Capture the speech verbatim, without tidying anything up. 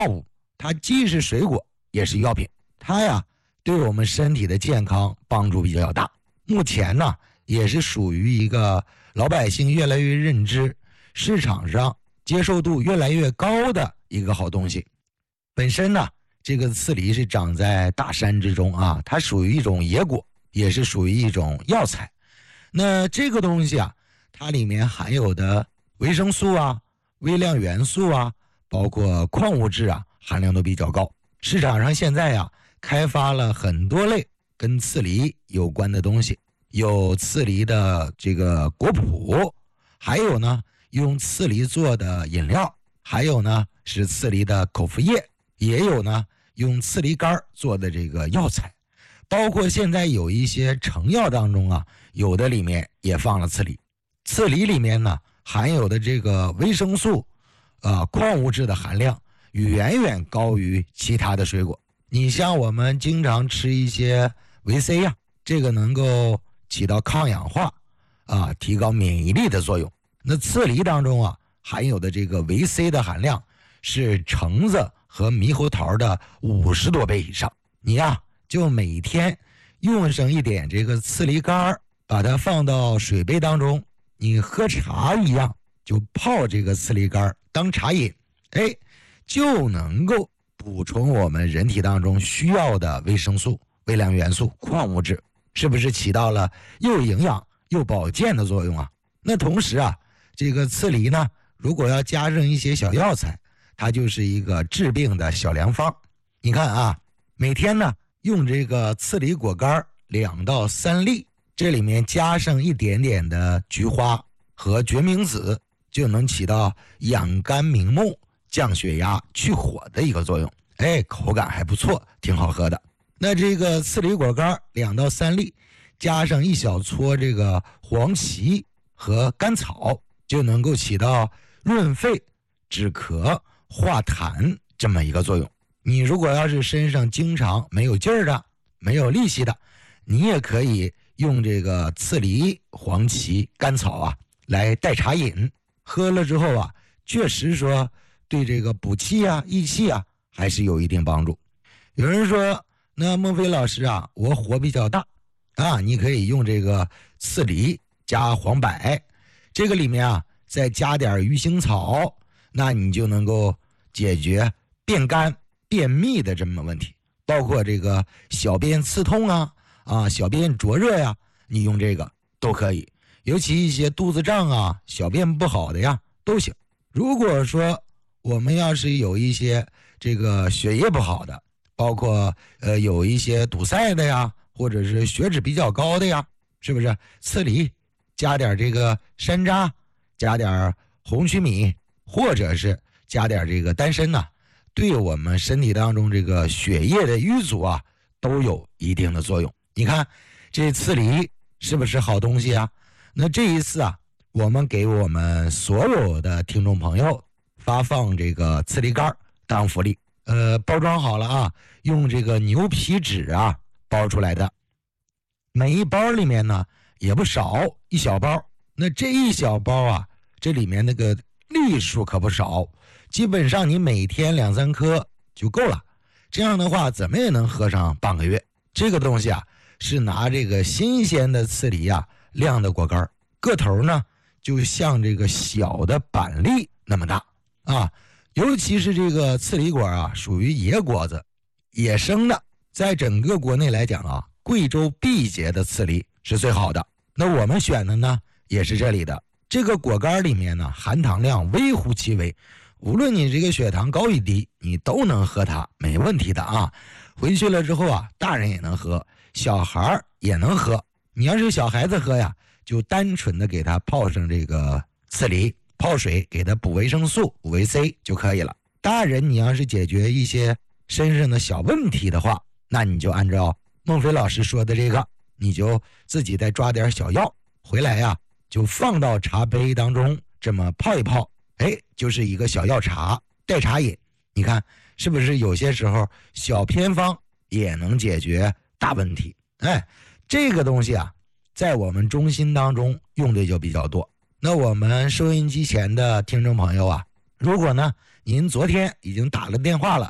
物，它既是水果也是药品，它呀对我们身体的健康帮助比较大。目前呢也是属于一个老百姓越来越认知，市场上接受度越来越高的一个好东西。本身呢这个刺梨是长在大山之中啊，它属于一种野果，也是属于一种药材。那这个东西啊，它里面含有的维生素啊、微量元素啊，包括矿物质啊，含量都比较高。市场上现在啊开发了很多类跟刺梨有关的东西，有刺梨的这个果脯，还有呢用刺梨做的饮料，还有呢是刺梨的口服液，也有呢用刺梨干做的这个药材。包括现在有一些成药当中啊，有的里面也放了刺梨。刺梨里面呢含有的这个维生素啊、矿物质的含量远远高于其他的水果。你像我们经常吃一些维 C 呀、啊，这个能够起到抗氧化啊、提高免疫力的作用。那刺梨当中啊含有的这个维 C 的含量是橙子和猕猴桃的五十多倍以上。你呀、啊就每天用上一点这个刺梨干，把它放到水杯当中，你喝茶一样，就泡这个刺梨干当茶饮，哎，就能够补充我们人体当中需要的维生素、微量元素、矿物质，是不是起到了又营养又保健的作用啊？那同时啊，这个刺梨呢，如果要加上一些小药材，它就是一个治病的小良方。你看啊，每天呢用这个刺梨果干两到三粒，这里面加上一点点的菊花和决明子，就能起到养肝明目、降血压、去火的一个作用。哎，口感还不错，挺好喝的。那这个刺梨果干两到三粒，加上一小撮这个黄芪和甘草，就能够起到润肺、止咳、化痰这么一个作用。你如果要是身上经常没有劲儿的、没有力气的，你也可以用这个刺梨、黄芪、甘草啊来代茶饮，喝了之后啊，确实说对这个补气啊、益气啊还是有一定帮助。有人说，那孟非老师啊，我火比较大啊，你可以用这个刺梨加黄柏，这个里面啊再加点鱼腥草，那你就能够解决变干便秘的这么问题，包括这个小便刺痛啊啊小便灼热呀，你用这个都可以。尤其一些肚子胀啊、小便不好的呀都行。如果说我们要是有一些这个血液不好的，包括呃有一些堵塞的呀，或者是血脂比较高的呀，是不是刺梨加点这个山楂，加点红曲米，或者是加点这个丹参呐、啊，对我们身体当中这个血液的淤阻啊都有一定的作用。你看这刺梨是不是好东西啊？那这一次啊，我们给我们所有的听众朋友发放这个刺梨干当福利，呃，包装好了啊，用这个牛皮纸啊包出来的，每一包里面呢也不少，一小包。那这一小包啊，这里面那个粒数可不少，基本上你每天两三颗就够了。这样的话，怎么也能喝上半个月。这个东西啊，是拿这个新鲜的刺梨啊晾的果干，个头呢就像这个小的板栗那么大啊。尤其是这个刺梨果啊，属于野果子，野生的，在整个国内来讲啊，贵州毕节的刺梨是最好的。那我们选的呢，也是这里的。这个果干里面呢，含糖量微乎其微，无论你这个血糖高与低，你都能喝它，没问题的啊。回去了之后啊，大人也能喝，小孩也能喝。你要是小孩子喝呀，就单纯的给他泡上这个刺梨，泡水给他补维生素、补维 C 就可以了。大人你要是解决一些身上的小问题的话，那你就按照孟非老师说的这个，你就自己再抓点小药回来呀，就放到茶杯当中，这么泡一泡，哎，就是一个小药茶代茶饮。你看是不是有些时候小偏方也能解决大问题？哎，这个东西啊，在我们中心当中用的就比较多。那我们收音机前的听众朋友啊，如果呢您昨天已经打了电话了，